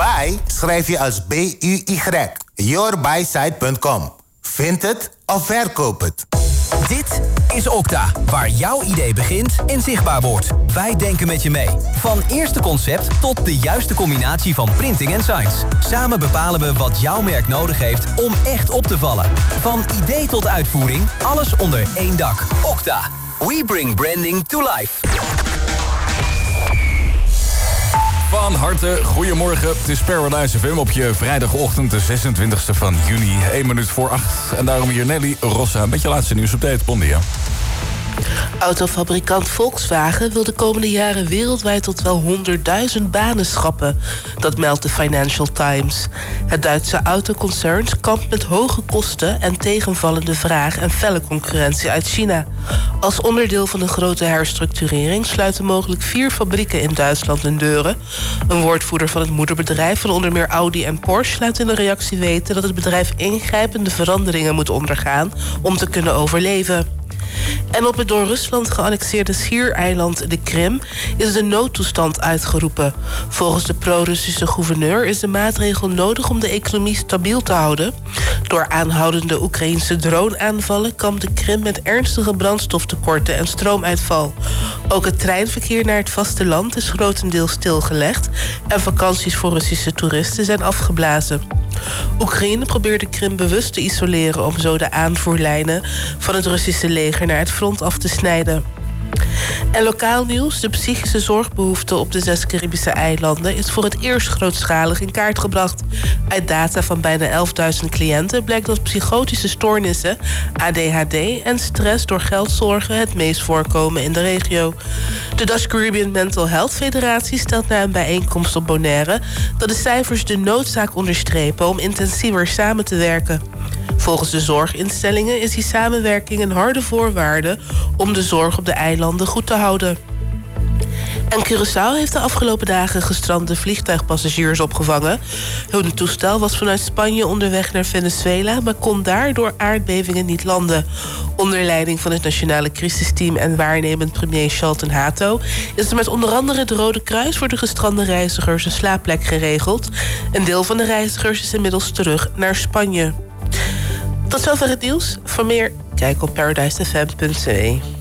Buy schrijf je als B-U-Y. Yourbysite.com. Vind het of verkoop het. Dit is Okta, waar jouw idee begint en zichtbaar wordt. Wij denken met je mee. Van eerste concept tot de juiste combinatie van printing en science. Samen bepalen we wat jouw merk nodig heeft om echt op te vallen. Van idee tot uitvoering, alles onder één dak. Okta. We bring branding to life. Van harte, goedemorgen. Het is Paradise FM op je vrijdagochtend, de 26e van juni, 1 minuut voor 8. En daarom hier Nelly Rossa met je laatste nieuwsupdate. Bon dia. Autofabrikant Volkswagen wil de komende jaren wereldwijd tot wel 100.000 banen schrappen. Dat meldt de Financial Times. Het Duitse autoconcern kampt met hoge kosten en tegenvallende vraag en felle concurrentie uit China. Als onderdeel van een grote herstructurering sluiten mogelijk 4 fabrieken in Duitsland hun deuren. Een woordvoerder van het moederbedrijf van onder meer Audi en Porsche laat in een reactie weten dat het bedrijf ingrijpende veranderingen moet ondergaan om te kunnen overleven. En op het door Rusland geannexeerde schiereiland de Krim is de noodtoestand uitgeroepen. Volgens de pro-Russische gouverneur is de maatregel nodig om de economie stabiel te houden. Door aanhoudende Oekraïnse droneaanvallen kampt de Krim met ernstige brandstoftekorten en stroomuitval. Ook het treinverkeer naar het vasteland is grotendeels stilgelegd en vakanties voor Russische toeristen zijn afgeblazen. Oekraïne probeert de Krim bewust te isoleren om zo de aanvoerlijnen van het Russische leger naar het front af te snijden. En lokaal nieuws, de psychische zorgbehoefte op de 6 Caribische eilanden is voor het eerst grootschalig in kaart gebracht. Uit data van bijna 11.000 cliënten blijkt dat psychotische stoornissen, ADHD en stress door geldzorgen het meest voorkomen in de regio. De Dutch Caribbean Mental Health Federatie stelt na een bijeenkomst op Bonaire dat de cijfers de noodzaak onderstrepen om intensiever samen te werken. Volgens de zorginstellingen is die samenwerking een harde voorwaarde om de zorg op de eilanden goed te houden. En Curaçao heeft de afgelopen dagen gestrande vliegtuigpassagiers opgevangen. Hun toestel was vanuit Spanje onderweg naar Venezuela, maar kon daar door aardbevingen niet landen. Onder leiding van het Nationale Crisisteam en waarnemend premier Charlton Hato is er met onder andere het Rode Kruis voor de gestrande reizigers een slaapplek geregeld. Een deel van de reizigers is inmiddels terug naar Spanje. Tot zover het nieuws. Voor meer, kijk op paradisefm.de.